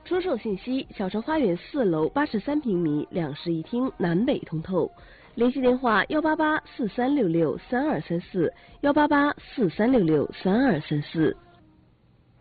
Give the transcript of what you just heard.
出售信息：小城花园4楼83平米2室1厅，南北通透。联系电话：18843663234，18843663234。